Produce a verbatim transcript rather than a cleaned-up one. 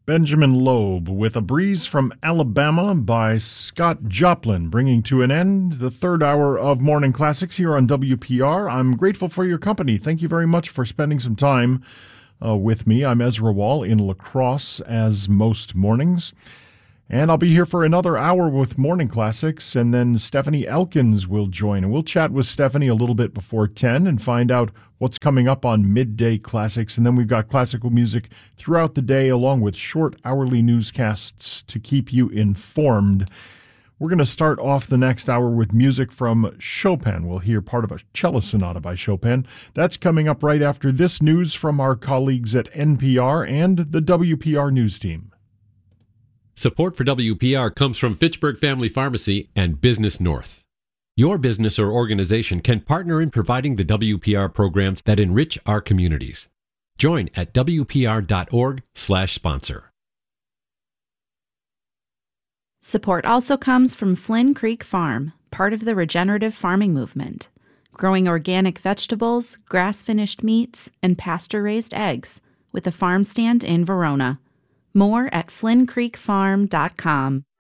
Benjamin Loeb with A Breeze from Alabama by Scott Joplin, bringing to an end the third hour of Morning Classics here on W P R. I'm grateful for your company. Thank you very much for spending some time uh, with me. I'm Ezra Wall in La Crosse, as most mornings. And I'll be here for another hour with Morning Classics, and then Stephanie Elkins will join. And we'll chat with Stephanie a little bit before ten and find out what's coming up on Midday Classics. And then we've got classical music throughout the day, along with short hourly newscasts to keep you informed. We're going to start off the next hour with music from Chopin. We'll hear part of a cello sonata by Chopin. That's coming up right after this news from our colleagues at N P R and the W P R News Team. Support for W P R comes from Fitchburg Family Pharmacy and Business North. Your business or organization can partner in providing the W P R programs that enrich our communities. Join at W P R dot org slash sponsor. Support also comes from Flynn Creek Farm, part of the regenerative farming movement, growing organic vegetables, grass-finished meats, and pasture-raised eggs, with a farm stand in Verona. More at flynn creek farm dot com.